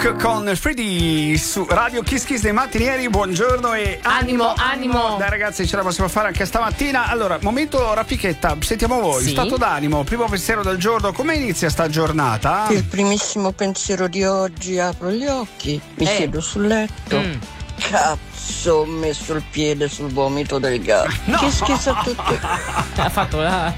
Con Freddy su Radio Kiss Kiss dei mattinieri. Buongiorno e animo. Dai ragazzi, ce la possiamo fare anche stamattina. Allora, momento raffichetta, sentiamo voi, sì. Stato d'animo, primo pensiero del giorno, come inizia sta giornata? Il primissimo pensiero di oggi: apro gli occhi, mi siedo sul letto. Cazzo, ho messo il piede sul vomito del gatto. No. Che schifo a tutti. Ha fatto la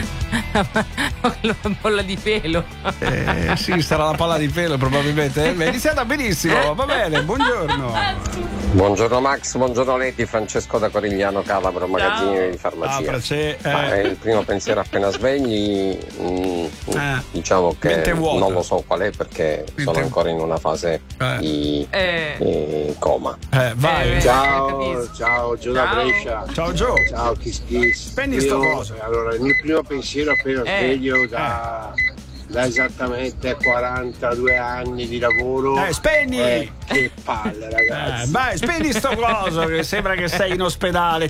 bolla di pelo. Sì, sarà la palla di pelo probabilmente. È iniziata benissimo, va bene, buongiorno. Buongiorno Max, buongiorno Leti, Francesco da Corigliano Calabro, magazzino di farmacia. Il primo pensiero appena svegli, diciamo che non lo so qual è perché sono ancora in una fase di coma. Vai. Ciao Gio da Brescia. Ciao Gio. Ciao Kiss Kiss. Spendi sto coso. Allora, il mio primo pensiero appena sveglio da esattamente 42 anni di lavoro. Spegni! Che palle, ragazzi. Vai, spegni sto coso che sembra che sei in ospedale.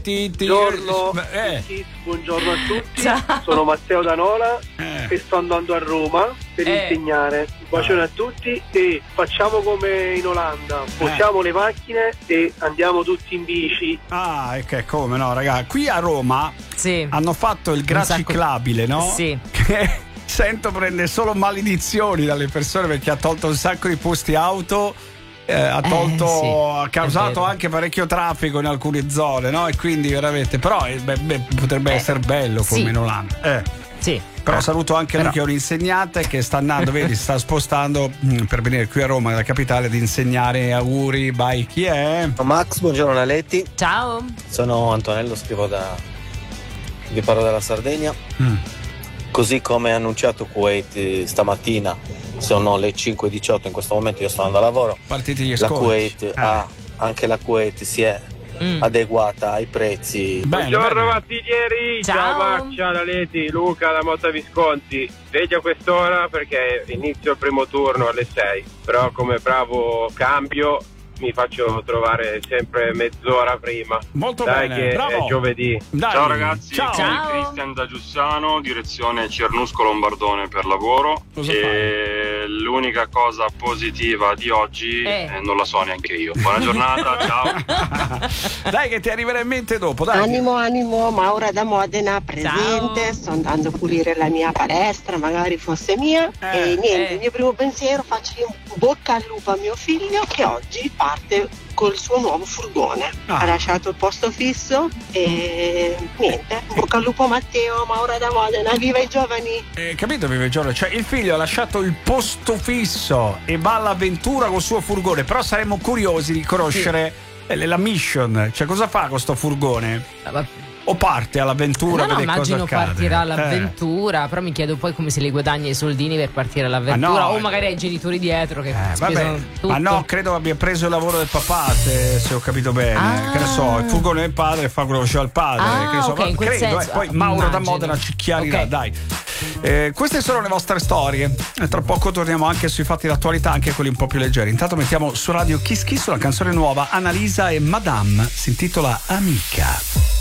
Buongiorno a tutti. Ciao. Sono Matteo Danola e sto andando a Roma per insegnare. Un bacione a tutti e facciamo come in Olanda, portiamo le macchine e andiamo tutti in bici. Come no, ragazzi, qui a Roma hanno fatto il graciclabile, no? Sì. Che sento prende solo maledizioni dalle persone perché ha tolto un sacco di posti auto, ha causato anche parecchio traffico in alcune zone, no? E quindi veramente, però potrebbe essere bello come in Olanda. Sì. Però saluto anche lui che è un insegnante che sta andando, vedi, sta spostando per venire qui a Roma, nella capitale, ad insegnare. Auguri, vai, chi è? Max, buongiorno Naletti. Ciao. Sono Antonello, vi parlo dalla Sardegna. Così come annunciato Kuwait stamattina, sono le 5:18 in questo momento, io sto andando a lavoro. Partiti gli Anche la Kuwait si è adeguata ai prezzi. Buongiorno mattinieri, ciao Max, ciao Leti, Luca da Motta Visconti. Sveglio a quest'ora perché inizio il primo turno alle 6, però come bravo cambio mi faccio trovare sempre mezz'ora prima. Molto dai, bene, che bravo. è giovedì. Ciao ragazzi, ciao. Sono Cristian da Giussano, direzione Cernusco Lombardone per lavoro. L'unica cosa positiva di oggi non la so neanche io. Buona giornata, ciao. Dai che ti arriverà in mente dopo, dai. Animo, Maura da Modena presente. Sto andando a pulire la mia palestra, magari fosse mia. E niente, il mio primo pensiero, faccio un bocca al lupo a mio figlio che oggi parte col suo nuovo furgone. Ha lasciato il posto fisso e niente, bocca al lupo Matteo, Maura da Modena, viva i giovani. Capito, viva i giovani, cioè il figlio ha lasciato il posto fisso e va all'avventura col suo furgone, però saremmo curiosi di conoscere la mission, cioè cosa fa con sto furgone? O parte all'avventura? No, immagino cosa accade. partirà all'avventura, però mi chiedo poi come se li guadagna i soldini per partire all'avventura, o magari ai genitori dietro che spesano tutto. Ma no, credo abbia preso il lavoro del papà, se ho capito bene. Che ne so, il furgone del padre fa quello che faceva il padre. Che ne so, in quel credo, senso. poi Mauro da Modena ci chiarirà, dai. Queste sono le vostre storie. Tra poco torniamo anche sui fatti d'attualità, anche quelli un po' più leggeri. Intanto mettiamo su Radio Kiss Kiss una canzone nuova, Annalisa e Madame, si intitola Amica.